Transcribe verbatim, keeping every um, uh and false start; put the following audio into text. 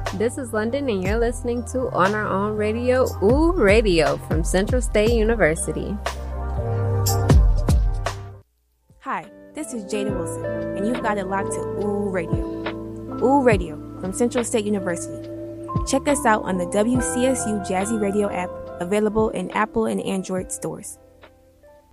This is London, and you're listening to On Our Own Radio, Ooh Radio, from Central State University. Hi, this is Jada Wilson, and you've got it locked to Ooh Radio. Ooh Radio from Central State University. Check us out on the W C S U Jazzy Radio app, available in Apple and Android stores.